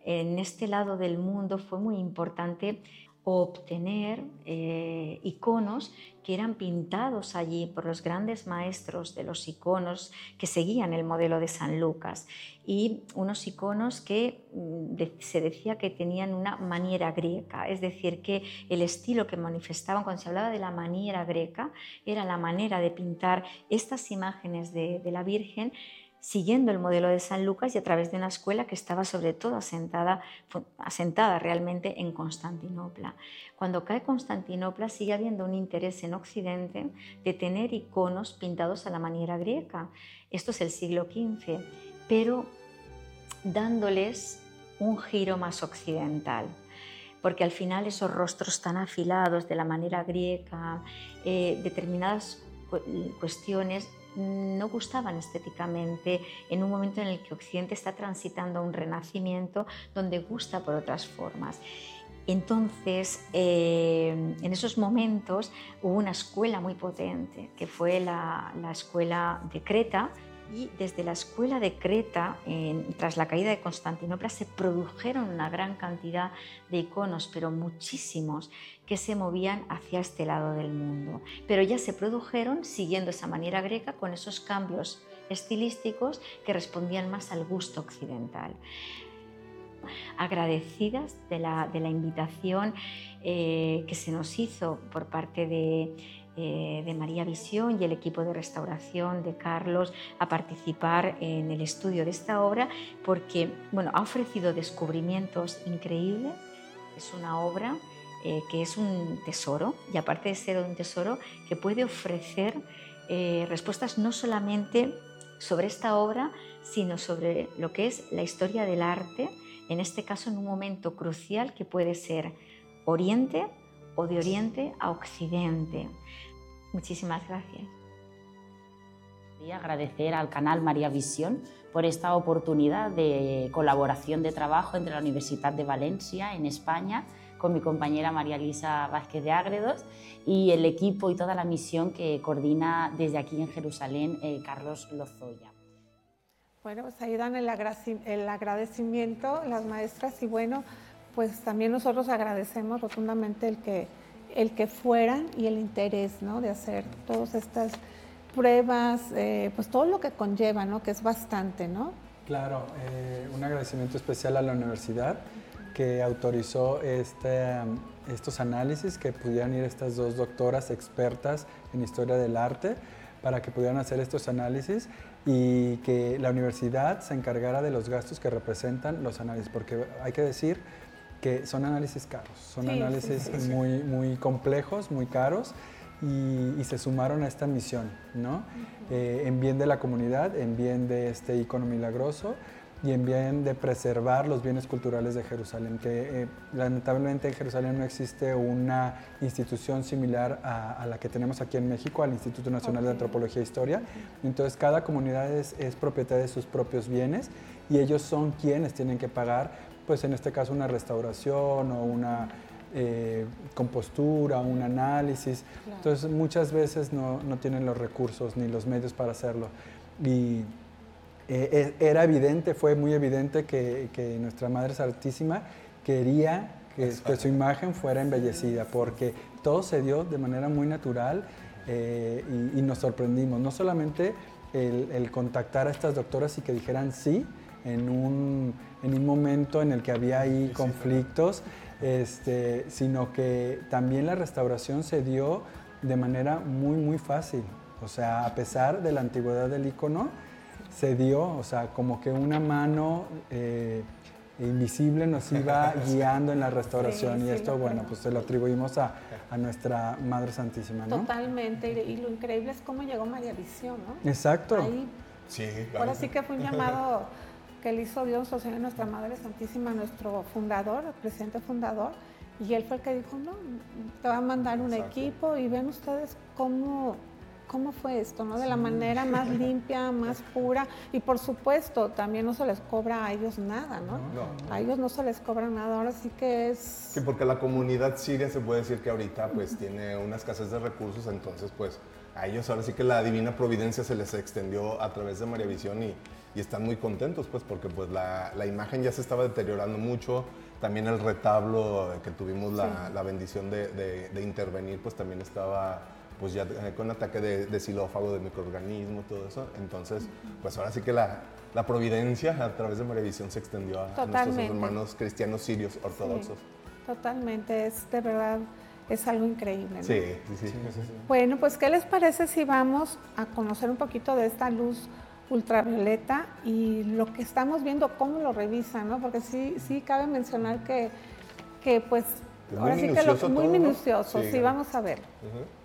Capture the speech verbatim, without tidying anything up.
en este lado del mundo fue muy importante obtener eh, iconos que eran pintados allí por los grandes maestros de los iconos que seguían el modelo de San Lucas, y unos iconos que de, se decía que tenían una maniera greca, es decir, que el estilo que manifestaban cuando se hablaba de la maniera greca era la manera de pintar estas imágenes de, de la Virgen siguiendo el modelo de San Lucas y a través de una escuela que estaba sobre todo asentada, asentada realmente en Constantinopla. Cuando cae Constantinopla sigue habiendo un interés en Occidente de tener iconos pintados a la manera griega. Esto es el siglo quince, pero dándoles un giro más occidental, porque al final esos rostros tan afilados de la manera griega, eh, determinadas cuestiones no gustaban estéticamente en un momento en el que Occidente está transitando un renacimiento donde gusta por otras formas. Entonces, eh, en esos momentos hubo una escuela muy potente, que fue la, la escuela de Creta, y desde la escuela de Creta, eh, tras la caída de Constantinopla, se produjeron una gran cantidad de iconos, pero muchísimos, que se movían hacia este lado del mundo. Pero ya se produjeron siguiendo esa manera greca, con esos cambios estilísticos que respondían más al gusto occidental. Agradecidas de la, de la invitación eh, que se nos hizo por parte de, eh, de María Visión y el equipo de restauración de Carlos a participar en el estudio de esta obra, porque bueno, ha ofrecido descubrimientos increíbles. Es una obra eh, que es un tesoro, y aparte de ser un tesoro, que puede ofrecer eh, respuestas no solamente sobre esta obra, sino sobre lo que es la historia del arte, en este caso en un momento crucial que puede ser Oriente o de Oriente a Occidente. Muchísimas gracias. Quería agradecer al canal María Visión por esta oportunidad de colaboración de trabajo entre la Universidad de Valencia en España con mi compañera María Elisa Vázquez de Ágredos y el equipo y toda la misión que coordina desde aquí en Jerusalén eh, Carlos Lozoya. Bueno, pues ahí dan el, el agradecimiento las maestras y bueno, pues también nosotros agradecemos rotundamente el que, el que fueran y el interés, ¿no?, de hacer todas estas pruebas, eh, pues todo lo que conlleva, ¿no?, que es bastante, ¿no? Claro, eh, un agradecimiento especial a la universidad que autorizó este, estos análisis, que pudieran ir estas dos doctoras expertas en historia del arte para que pudieran hacer estos análisis y que la universidad se encargara de los gastos que representan los análisis, porque hay que decir que son análisis caros, son sí, análisis sí, sí, muy, muy complejos, muy caros, y, y se sumaron a esta misión, ¿no? Uh-huh. eh, en bien de la comunidad, en bien de este icono milagroso y en bien de preservar los bienes culturales de Jerusalén, que eh, lamentablemente en Jerusalén no existe una institución similar a, a la que tenemos aquí en México, al Instituto Nacional okay. de Antropología e Historia. Entonces cada comunidad es, es propietaria de sus propios bienes y ellos son quienes tienen que pagar, pues en este caso una restauración o una eh, compostura, un análisis. Claro. Entonces muchas veces no, no tienen los recursos ni los medios para hacerlo. Y Eh, era evidente, fue muy evidente que, que nuestra Madre Santísima quería que, que su imagen fuera embellecida, porque todo se dio de manera muy natural eh, y, y nos sorprendimos. No solamente el, el contactar a estas doctoras y que dijeran sí en un, en un momento en el que había ahí conflictos, este, sino que también la restauración se dio de manera muy, muy fácil. O sea, a pesar de la antigüedad del icono, se dio, o sea, como que una mano eh, invisible nos iba guiando en la restauración sí, y sí, esto, bueno, pues se lo atribuimos a, a nuestra Madre Santísima, ¿no? Totalmente, y lo increíble es cómo llegó María Visión, ¿no? Exacto. Ahí, sí, claro. Ahora sí que fue un llamado que le hizo Dios, o sea, nuestra Madre Santísima, nuestro fundador, el presidente fundador, y él fue el que dijo, no, te va a mandar un Exacto. equipo y ven ustedes cómo... ¿Cómo fue esto, no? De la manera más limpia, más pura, y por supuesto también no se les cobra a ellos nada, ¿no? no, no. A ellos no se les cobra nada, ahora sí que es... Sí, porque la comunidad siria se puede decir que ahorita pues tiene una escasez de recursos, entonces pues a ellos ahora sí que la divina providencia se les extendió a través de María Visión y y están muy contentos, pues, porque pues la, la imagen ya se estaba deteriorando mucho. También el retablo que tuvimos la, sí. la bendición de, de, de intervenir, pues también estaba pues ya con ataque de, de xilófago, de microorganismo, todo eso. Entonces, pues ahora sí que la, la providencia a través de María Visión se extendió a, a nuestros hermanos cristianos sirios ortodoxos. Sí, totalmente, es de verdad, es algo increíble, ¿no? Sí, sí, sí, sí, sí, sí. Bueno, pues ¿qué les parece si vamos a conocer un poquito de esta luz ultravioleta y lo que estamos viendo, cómo lo revisan, ¿no? Porque sí, sí cabe mencionar que, que pues, es ahora muy sí que lo, minucioso muy todo, minucioso, ¿no? sí, Sí, vamos a ver. Uh-huh.